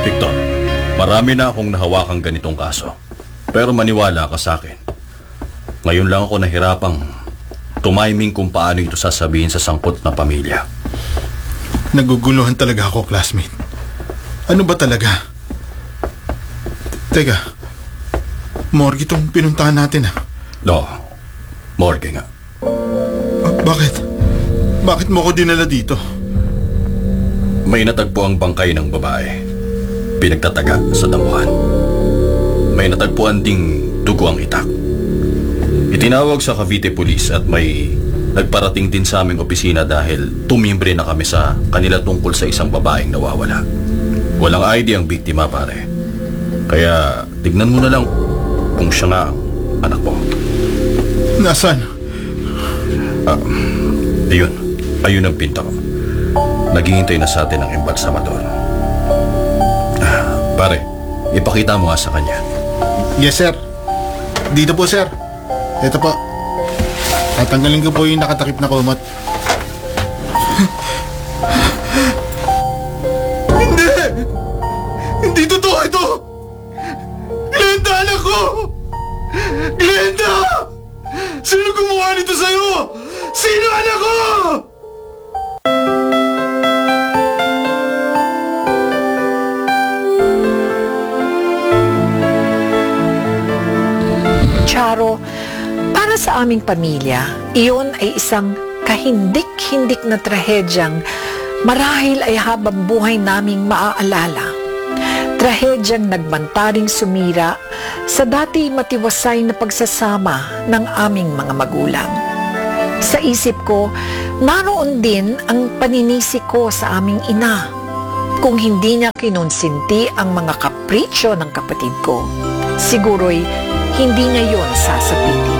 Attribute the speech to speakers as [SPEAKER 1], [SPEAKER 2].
[SPEAKER 1] Victor, marami na akong nahawakang ganitong kaso. Pero maniwala ka sa akin. Ngayon lang ako nahirapang tumiming kung paano ito sasabihin sa sangkot na pamilya.
[SPEAKER 2] Naguguluhan talaga ako, classmate. Ano ba talaga? Teka, morgue itong pinuntahan natin
[SPEAKER 1] morgue nga.
[SPEAKER 2] Bakit? Bakit mo ko dinala dito?
[SPEAKER 1] May natagpo ang bangkay ng babae. Pinagtataga sa damuhan. May natagpuan ding dugo ang itak. Itinawag sa Cavite Police at may nagparating din sa aming opisina dahil tumimbre na kami sa kanila tungkol sa isang babaeng nawawala. Walang ID ang biktima, pare. Kaya tignan mo na lang kung siya nga ang anak mo.
[SPEAKER 2] Nasaan?
[SPEAKER 1] Ayun ang pinto. Naghihintay na sa atin ang embalsamador. Pare, ipakita mo nga sa kanya.
[SPEAKER 2] Yes, sir. Dito po, sir. Ito po. Tatanggalin ko po yung nakatakip na kumot. Hindi! Hindi totoo ito! Glenda, anak ko! Glenda! Sino gumawa nito sa'yo? Sino, anak ko?
[SPEAKER 3] Charo, para sa aming pamilya, iyon ay isang kahindik-hindik na trahedyang marahil ay habang buhay naming maaalala. Trahedyang nagbantaring sumira sa dati matiwasay na pagsasama ng aming mga magulang. Sa isip ko, naroon din ang paninisi ko sa aming ina kung hindi niya kinonsinti ang mga kapritsyo ng kapatid ko. Siguro'y hindi niya yon sasapitin.